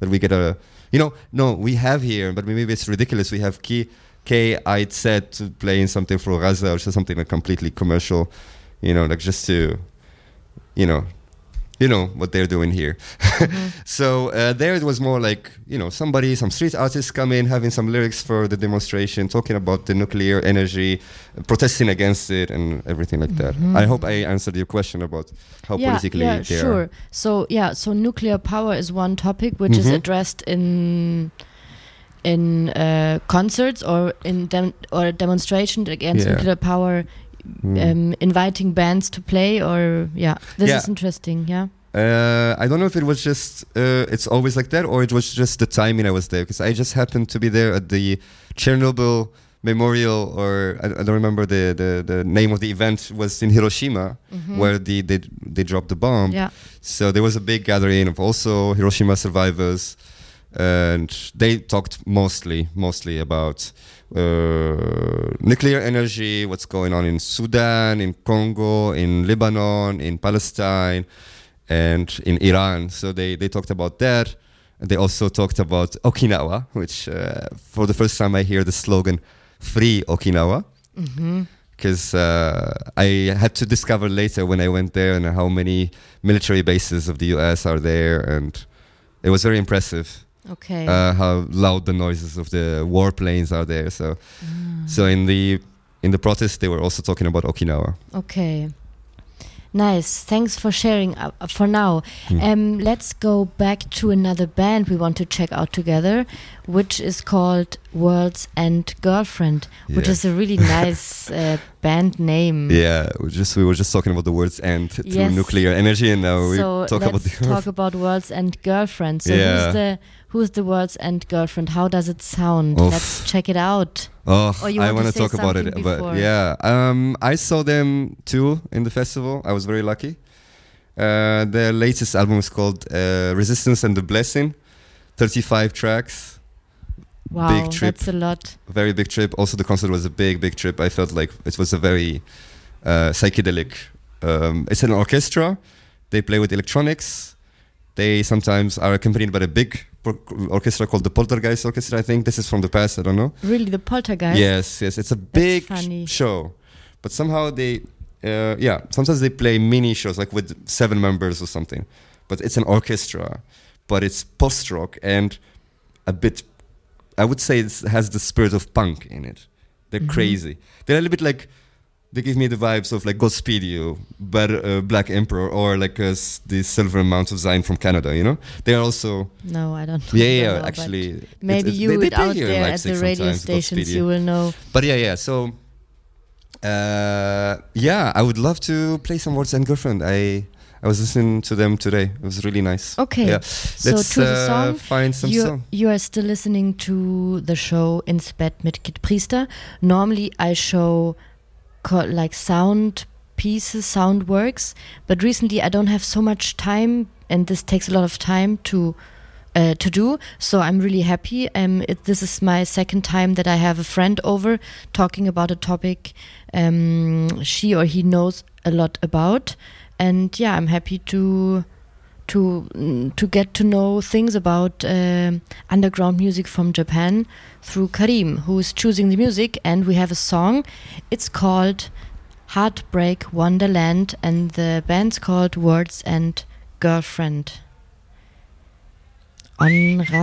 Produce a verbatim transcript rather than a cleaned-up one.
that we get a, you know, no, we have here, but maybe it's ridiculous. We have K, K I Z to play in something for Gaza or something like completely commercial, you know, like just to, you know, you know what they're doing here. Mm-hmm. So uh, there it was more like, you know, somebody, some street artists come in, having some lyrics for the demonstration, talking about the nuclear energy, protesting against it and everything like mm-hmm. that. I hope I answered your question about how yeah, politically yeah, they sure. are. So, yeah, so nuclear power is one topic which mm-hmm. is addressed in in uh, concerts or in dem- or a demonstration against yeah. nuclear power. Mm. Um, inviting bands to play, or yeah, this yeah. is interesting. Yeah, uh, I don't know if it was just uh, it's always like that, or it was just the timing I was there, because I just happened to be there at the Chernobyl memorial, or I, I don't remember the, the, the name of the event. Was in Hiroshima, mm-hmm. where the, they they dropped the bomb. Yeah. So there was a big gathering of also Hiroshima survivors, and they talked mostly mostly about Uh, nuclear energy, what's going on in Sudan, in Congo, in Lebanon, in Palestine, and in Iran. So they, they talked about that. And they also talked about Okinawa, which uh, for the first time I hear the slogan, Free Okinawa. Because mm-hmm. uh, I had to discover later when I went there and how many military bases of the U S are there. And it was very impressive. Okay. Uh, how loud the noises of the warplanes are there. So, mm. so in the in the protest, they were also talking about Okinawa. Okay. Nice. Thanks for sharing. Uh, for now, mm. um, let's go back to another band we want to check out together, which is called World's End Girlfriend, yeah. which is a really nice uh, band name. Yeah, we just we were just talking about the World's End to yes. nuclear energy, and now we so talk about the let's talk about World's End Girlfriend. So yeah. who's the who's the World's End Girlfriend? How does it sound? Oof. Let's check it out. Oh, or you I want to talk about it, before? but yeah, um, I saw them too in the festival. I was very lucky. Uh, their latest album is called uh, Resistance and the Blessing, thirty-five tracks. Wow, big trip, that's a lot. Very big trip. Also, the concert was a big, big trip. I felt like it was a very uh, psychedelic. Um, it's an orchestra. They play with electronics. They sometimes are accompanied by a big orchestra called the Poltergeist Orchestra. I think this is from the past. I don't know. Really, the Poltergeist? Yes, yes. It's a big show, but somehow they, uh, yeah. Sometimes they play mini shows like with seven members or something, but it's an orchestra, but it's post rock and a bit. I would say it has the spirit of punk in it. They're mm-hmm. crazy. They're a little bit like. They give me the vibes of like Godspeed You, but uh, Black Emperor, or like uh, the Silver Mount of Zion from Canada, you know? They are also... No, I don't know. Yeah, yeah, know, actually. Maybe it's, you they, they it out there at the radio stations, you will know. But yeah, yeah, so... Uh, yeah, I would love to play some World's End Girlfriend. I... I was listening to them today. It was really nice. Okay. Yeah. So Let's to the uh, song, find some you, song. You are still listening to the show Ins Bett mit Kid Priester. Normally I show co- like sound pieces, sound works, but recently I don't have so much time, and this takes a lot of time to uh, to do. So I'm really happy. Um, it, this is my second time that I have a friend over talking about a topic um, she or he knows a lot about. And yeah, I'm happy to to to get to know things about uh, underground music from Japan through Karim, who is choosing the music. And we have a song. It's called Heartbreak Wonderland, and the band's called World's End Girlfriend. On